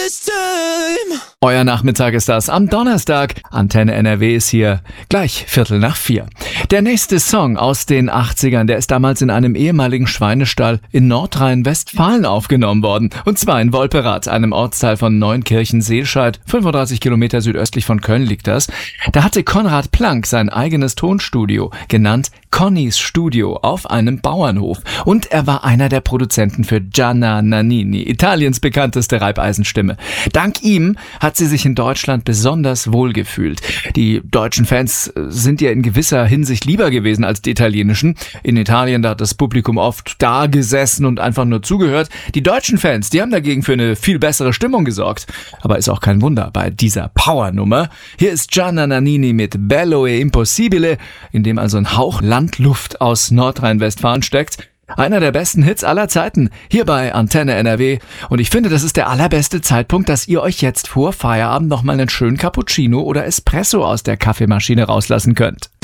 this time. Euer Nachmittag ist das am Donnerstag. Antenne NRW ist hier gleich 3:45. Der nächste Song aus den 80ern, der ist damals in einem ehemaligen Schweinestall in Nordrhein-Westfalen aufgenommen worden. Und zwar in Wolperath, einem Ortsteil von Neunkirchen-Seelscheid. 35 Kilometer südöstlich von Köln liegt das. Da hatte Konrad Plank sein eigenes Tonstudio, genannt Connys Studio, auf einem Bauernhof. Und er war einer der Produzenten für Gianna Nannini, Italiens bekannteste Reibeisenstimme. Dank ihm hat sie sich in Deutschland besonders wohl gefühlt. Die deutschen Fans sind ihr in gewisser Hinsicht lieber gewesen als die italienischen. In Italien, da hat das Publikum oft da gesessen und einfach nur zugehört. Die deutschen Fans, die haben dagegen für eine viel bessere Stimmung gesorgt. Aber ist auch kein Wunder bei dieser Powernummer. Hier ist Gianna Nannini mit Bello e Impossibile, in dem also ein Hauch Landluft aus Nordrhein-Westfalen steckt. Einer der besten Hits aller Zeiten, hier bei Antenne NRW. Und ich finde, das ist der allerbeste Zeitpunkt, dass ihr euch jetzt vor Feierabend nochmal einen schönen Cappuccino oder Espresso aus der Kaffeemaschine rauslassen könnt.